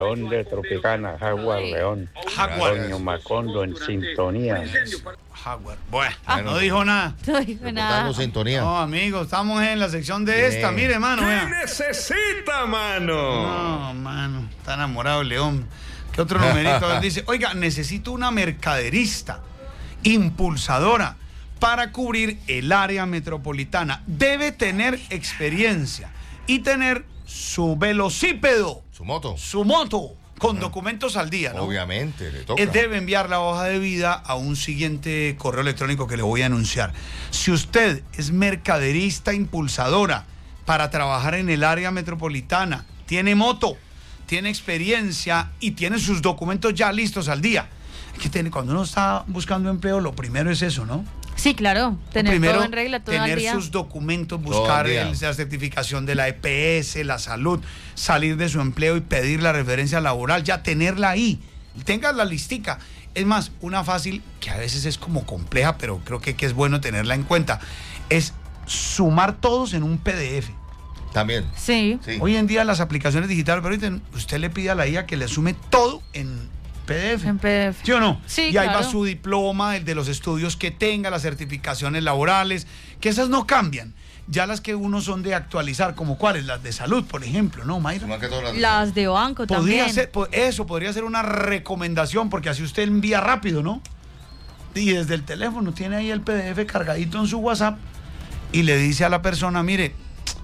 León de Tropicana, Jaguar León. Jaguar. Antonio Macondo en sintonía. Jaguar. Bueno, no dijo nada. No dijo nada. Sintonía. No, amigo, estamos en la sección de esta. Mire, mano, ¿Qué vea. necesita, mano? No, mano, está enamorado León. ¿Qué otro numerito? Él dice, oiga, necesito una mercaderista impulsadora para cubrir el área metropolitana. Debe tener experiencia y tener su velocípedo. Su moto, con documentos al día, ¿no? Obviamente, le toca. Debe enviar la hoja de vida a un siguiente correo electrónico que le voy a anunciar. Si usted es mercaderista impulsadora para trabajar en el área metropolitana, tiene moto, tiene experiencia y tiene sus documentos ya listos al día. Cuando uno está buscando empleo, lo primero es eso, ¿no? Sí, claro, tener Primero, todo en regla, todo al tener día. sus documentos, buscar la certificación de la EPS, la salud, salir de su empleo y pedir la referencia laboral, ya tenerla ahí, tenga la listica. Es más, una fácil, que a veces es como compleja, pero creo que es bueno tenerla en cuenta, es sumar todos en un PDF. También. Sí. Hoy en día las aplicaciones digitales, pero ahorita usted le pide a la IA que le sume todo en PDF. En PDF. ¿Sí o no? Sí, y ahí claro. va su diploma, el de los estudios que tenga, las certificaciones laborales, que esas no cambian. Ya las que uno son de actualizar, como cuáles, las de salud, por ejemplo, ¿no, Mayra? Las de banco Podría también. ser, eso podría ser una recomendación, porque así usted envía rápido, ¿no? Y desde el teléfono tiene ahí el PDF cargadito en su WhatsApp y le dice a la persona, mire,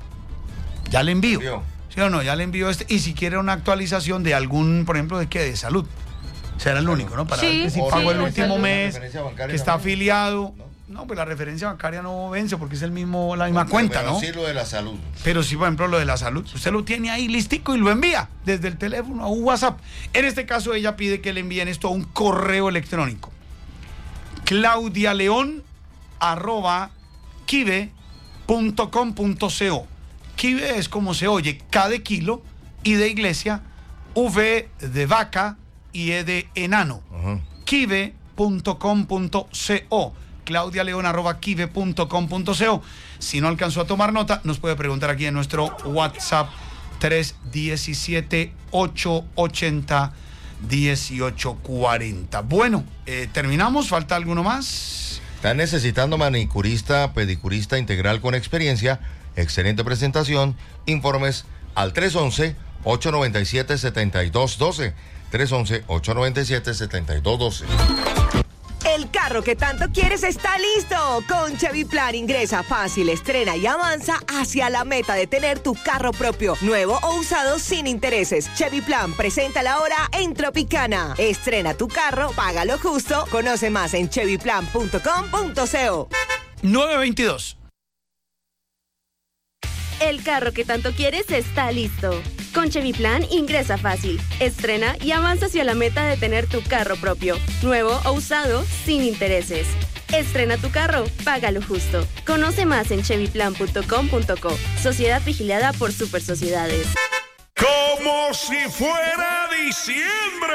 ya le envío. ¿Sí o no? Ya le envío este. Y si quiere una actualización de algún, por ejemplo, ¿de qué? De salud. Será el único, ¿no? Para ver que si pagó el último mes, que está afiliado. No, pues la referencia bancaria no vence porque es la misma cuenta, ¿no? Sí, lo de la salud. Pero sí, por ejemplo, lo de la salud, usted lo tiene ahí listico y lo envía desde el teléfono a un WhatsApp. En este caso, ella pide que le envíen esto a un correo electrónico. claudialeon@kive.com.co. Kive es como se oye, K de kilo, I de iglesia, V de vaca y E de enano. Kive.com.co. claudialeon@kive.com.co. Si no alcanzó a tomar nota, nos puede preguntar aquí en nuestro WhatsApp 317-880-1840. Bueno, terminamos. ¿Falta alguno más? Están necesitando manicurista, pedicurista integral con experiencia, excelente presentación. Informes al 311-897-7212. 311-897-7212. El carro que tanto quieres está listo. Con Chevy Plan ingresa fácil, estrena y avanza hacia la meta de tener tu carro propio, nuevo o usado sin intereses. Chevy Plan presenta la hora en Tropicana. Estrena tu carro, págalo justo. Conoce más en chevyplan.com.co. 922. El carro que tanto quieres está listo. Con Chevy Plan ingresa fácil, estrena y avanza hacia la meta de tener tu carro propio, nuevo o usado, sin intereses. Estrena tu carro, págalo justo. Conoce más en chevyplan.com.co. Sociedad vigilada por Super Sociedades. Como si fuera diciembre.